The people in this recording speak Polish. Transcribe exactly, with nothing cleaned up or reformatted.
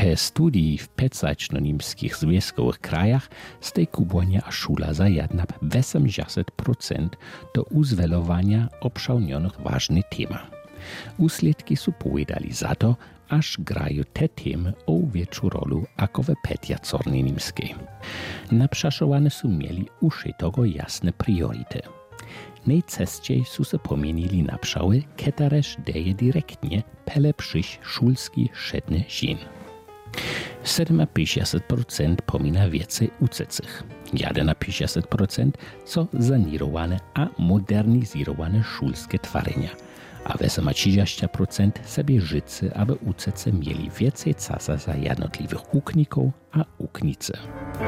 Pe studii w petzačno-niemskich związkowych krajach z tej kubłania a szula zajadna osiemdziesiąt procent do uzwelowania obszaunionych ważny tema. Usledki su powiedzieli za to, aż grają te temy o większą rolę ako w petjacornej niemskiej. Naprzaszowane su mieli uszy tego jasne priorytety. Najczęściej su se pomienili napszały, ketaresz deje direktnie pelepszyś szulski szedny żin. siedemdziesiąt procent pomina więcej ucecych, jedenaście procent co zanirowane a modernizowane szulskie twarzenia, a trzydzieści procent sobie życy, aby ucece mieli więcej czasu za jednotliwych ukników a uknice.